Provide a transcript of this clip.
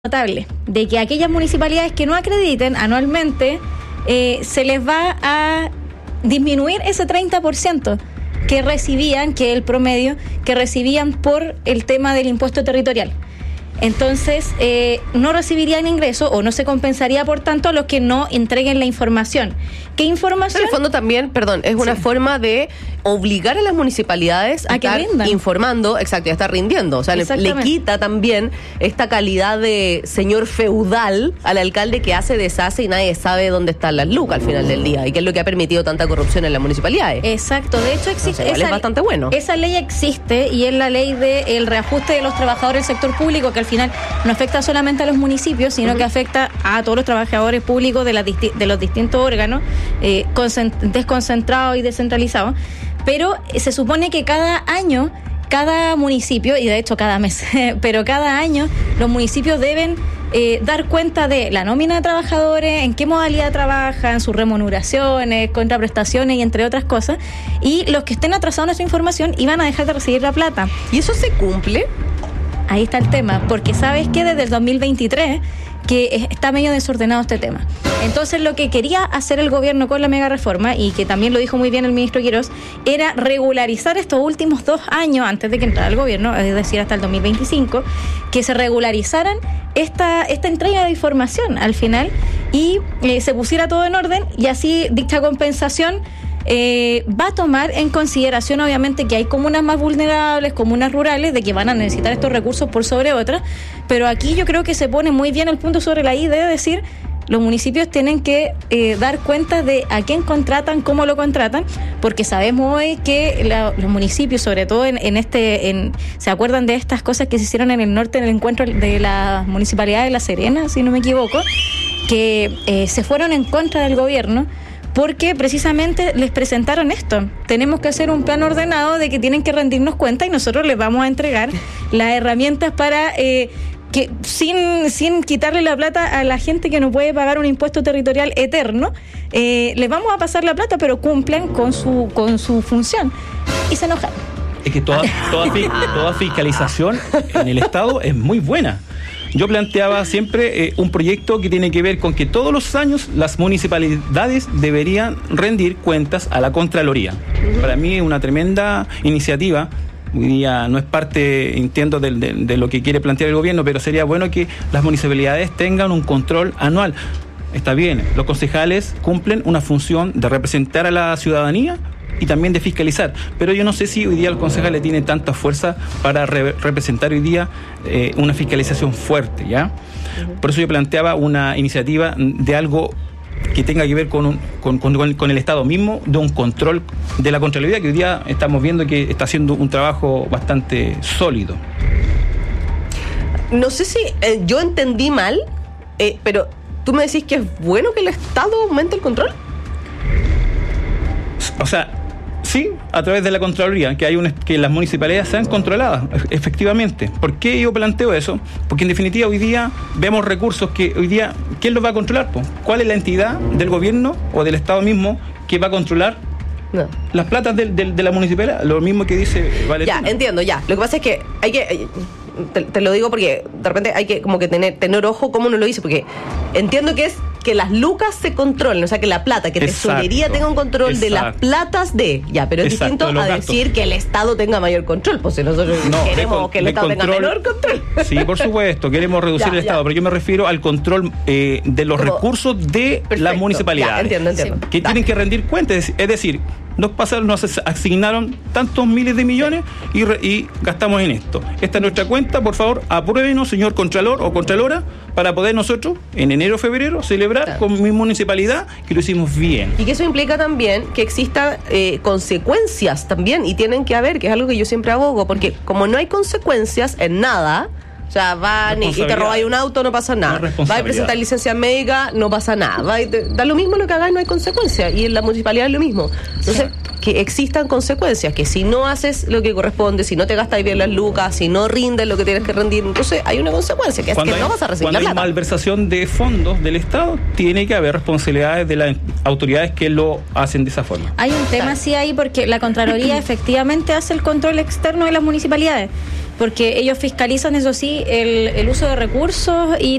notable de que aquellas municipalidades que no acrediten anualmente se les va a disminuir ese 30% que recibían, que es el promedio, que recibían por el tema del impuesto territorial. Entonces, no recibirían ingreso o no se compensaría, por tanto, a los que no entreguen la información. ¿Qué información? En el fondo también, es una forma de obligar a las municipalidades a estar informando, exacto, y a estar rindiendo. O sea, le quita también esta calidad de señor feudal al alcalde que hace, deshace y nadie sabe dónde están las lucas al final del día. Y que es lo que ha permitido tanta corrupción en las municipalidades. Exacto, de hecho existe. Entonces, es bastante bueno. Esa ley existe y es la ley del reajuste de los trabajadores del sector público, que al final no afecta solamente a los municipios, sino que afecta a todos los trabajadores públicos de los distintos órganos, desconcentrados y descentralizados. Pero se supone que cada año, cada municipio, y de hecho cada mes, pero cada año los municipios deben dar cuenta de la nómina de trabajadores, en qué modalidad trabajan, sus remuneraciones, contraprestaciones y entre otras cosas. Y los que estén atrasados en esa información iban a dejar de recibir la plata. ¿Y eso se cumple? Ahí está el tema, porque sabes que desde el 2023 que está medio desordenado este tema. Entonces, lo que quería hacer el gobierno con la mega reforma, y que también lo dijo muy bien el ministro Quirós, era regularizar estos últimos 2 años antes de que entrara el gobierno, es decir, hasta el 2025, que se regularizaran esta entrega de información al final y se pusiera todo en orden, y así dicha compensación va a tomar en consideración, obviamente, que hay comunas más vulnerables, comunas rurales, de que van a necesitar estos recursos por sobre otras, pero aquí yo creo que se pone muy bien el punto sobre la I de decir, los municipios tienen que dar cuenta de a quién contratan, cómo lo contratan, porque sabemos hoy que los municipios, sobre todo ¿se acuerdan de estas cosas que se hicieron en el norte en el encuentro de la municipalidad de La Serena, si no me equivoco, que se fueron en contra del gobierno? Porque precisamente les presentaron esto. Tenemos que hacer un plan ordenado de que tienen que rendirnos cuenta y nosotros les vamos a entregar las herramientas para que sin quitarle la plata a la gente que no puede pagar un impuesto territorial eterno, les vamos a pasar la plata, pero cumplan con su función. Y se enojan. Es que toda fiscalización en el Estado es muy buena. Yo planteaba siempre un proyecto que tiene que ver con que todos los años las municipalidades deberían rendir cuentas a la Contraloría. Para mí es una tremenda iniciativa. Hoy día no es parte, entiendo, de lo que quiere plantear el gobierno, pero sería bueno que las municipalidades tengan un control anual. Está bien, los concejales cumplen una función de representar a la ciudadanía y también de fiscalizar, pero yo no sé si hoy día los concejales tienen tanta fuerza para representar hoy día una fiscalización fuerte, ¿ya? Por eso yo planteaba una iniciativa de algo que tenga que ver con el Estado mismo, de un control de la Contraloría, que hoy día estamos viendo que está haciendo un trabajo bastante sólido. No sé si yo entendí mal, pero tú me decís que es bueno que el Estado aumente el control. O sea, sí, a través de la Contraloría, que las municipalidades sean controladas, efectivamente. ¿Por qué yo planteo eso? Porque en definitiva hoy día vemos recursos que hoy día, ¿quién los va a controlar? ¿Cuál es la entidad del gobierno o del Estado mismo que va a controlar las platas de la municipalidad? Lo mismo que dice Valentina. Ya, entiendo, ya. Lo que pasa es que hay que... Te lo digo porque de repente hay que como que tener ojo cómo uno lo dice, porque entiendo que es que las lucas se controlen, o sea, que la plata, que tesorería tenga un control de las platas pero es distinto a decir que el Estado tenga mayor control, pues si nosotros queremos que el Estado tenga menor control. Sí, por supuesto, queremos reducir el Estado, pero yo me refiero al control de los recursos de las municipalidades. Entiendo. Que tienen que rendir cuentas, es decir, nos asignaron tantos miles de millones y gastamos en esto. Esta es nuestra cuenta, por favor, apruébenos, señor Contralor o Contralora, para poder nosotros, en enero o febrero, celebrar con mi municipalidad que lo hicimos bien. Y que eso implica también que existan consecuencias también, y tienen que haber, que es algo que yo siempre abogo, porque como no hay consecuencias en nada, o sea, van y te robáis un auto, no pasa nada. Vas a presentar licencia médica, no pasa nada. Da lo mismo lo que hagáis, no hay consecuencias. Y en la municipalidad es lo mismo. Entonces, que existan consecuencias, que si no haces lo que corresponde, si no te gastáis bien las lucas, si no rindes lo que tienes que rendir, entonces hay una consecuencia, que es que no vas a recibir la plata. Cuando hay malversación de fondos del Estado, tiene que haber responsabilidades de las autoridades que lo hacen de esa forma. Hay un tema sí ahí, porque la Contraloría efectivamente hace el control externo de las municipalidades, porque ellos fiscalizan, eso sí, el uso de recursos y